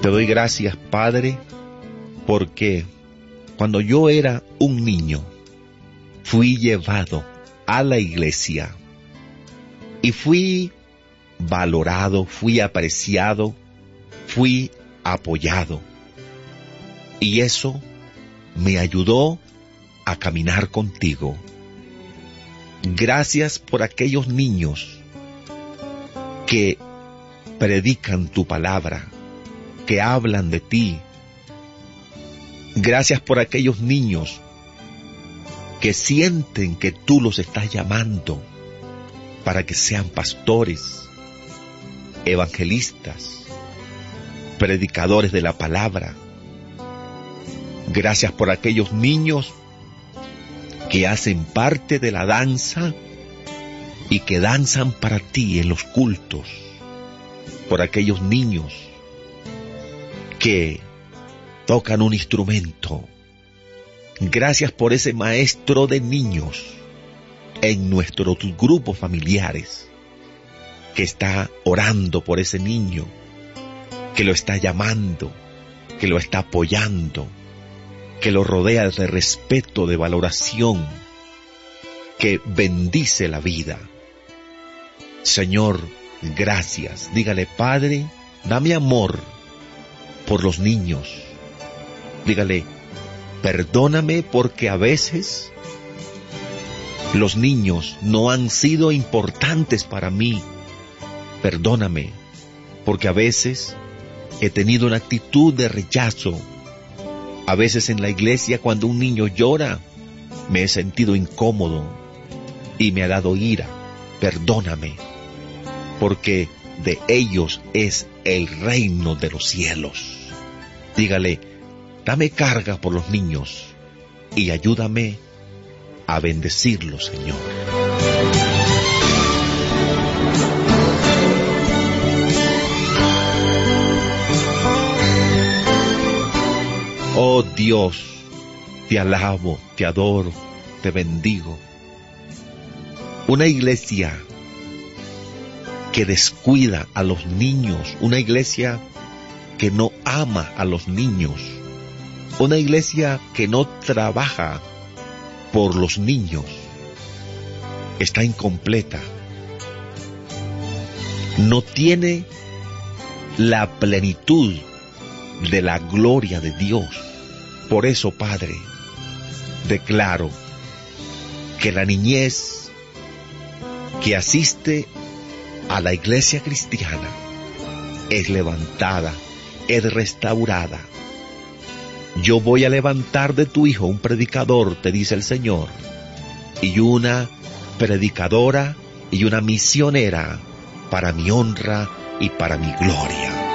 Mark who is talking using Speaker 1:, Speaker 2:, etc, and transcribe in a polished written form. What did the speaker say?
Speaker 1: Te doy gracias, Padre, porque cuando yo era un niño, fui llevado a la iglesia y fui valorado, fui apreciado, fui apoyado. Y eso me ayudó a caminar contigo. Gracias por aquellos niños que predican tu palabra, que hablan de ti. Gracias por aquellos niños que sienten que tú los estás llamando para que sean pastores, evangelistas, predicadores de la palabra. Gracias por aquellos niños que hacen parte de la danza y que danzan para ti en los cultos. Por aquellos niños que tocan un instrumento. Gracias por ese maestro de niños en nuestros grupos familiares que está orando por ese niño, que lo está llamando, que lo está apoyando, que lo rodea de respeto, de valoración, que bendice la vida. Señor, gracias. Dígale, Padre, dame amor por los niños. Dígale, perdóname porque a veces los niños no han sido importantes para mí. Perdóname porque a veces he tenido una actitud de rechazo. A veces en la iglesia cuando un niño llora, me he sentido incómodo y me ha dado ira. Perdóname, porque de ellos es el reino de los cielos. Dígale, dame carga por los niños y ayúdame a bendecirlos, Señor. Oh Dios, te alabo, te adoro, te bendigo. Una iglesia que descuida a los niños, una iglesia que no ama a los niños, una iglesia que no trabaja por los niños, está incompleta. No tiene la plenitud de la gloria de Dios. Por eso, Padre, declaro que la niñez que asiste a la iglesia cristiana es levantada, es restaurada. Yo voy a levantar de tu hijo un predicador, te dice el Señor, y una predicadora y una misionera para mi honra y para mi gloria.